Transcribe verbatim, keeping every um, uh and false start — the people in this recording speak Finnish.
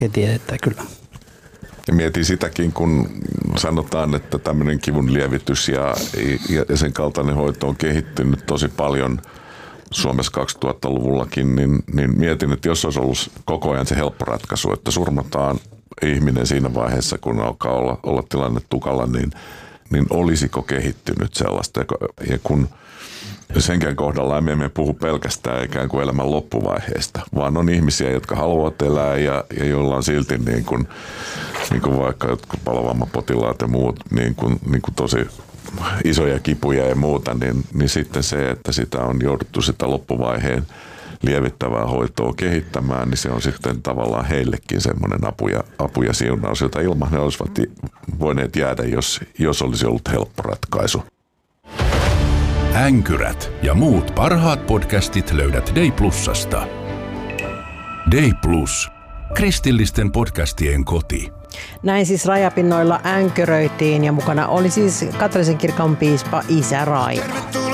heti, että kyllä. Ja mietin sitäkin, kun sanotaan, että tämmöinen kivun lievitys ja, ja sen kaltainen hoito on kehittynyt tosi paljon Suomessa kaksituhattaluvullakin, niin, niin mietin, että jos olisi ollut koko ajan se helppo ratkaisu, että surmataan ihminen siinä vaiheessa, kun alkaa olla, olla tilanne tukala, niin, niin olisiko kehittynyt sellaista. Ja kun senkään kohdalla me emme puhu pelkästään ikään kuin elämän loppuvaiheesta, vaan on ihmisiä, jotka haluavat elää ja, ja joilla on silti niin kuin, niin kuin vaikka jotkut palovammapotilaat ja muut niin kuin, niin kuin tosi isoja kipuja ja muuta, niin, niin sitten se, että sitä on jouduttu sitä loppuvaiheen lievittävää hoitoa kehittämään, niin se on sitten tavallaan heillekin semmoinen apu ja, apu ja siunaus, jota ilman he olisivat voineet jäädä, jos, jos olisi ollut helppo ratkaisu. Änkyrät ja muut parhaat podcastit löydät Day Plusasta. Day Plus. Kristillisten podcastien koti. Näin siis rajapinnoilla änköröitiin ja mukana oli siis katolisen kirkon piispa Isä Raimo.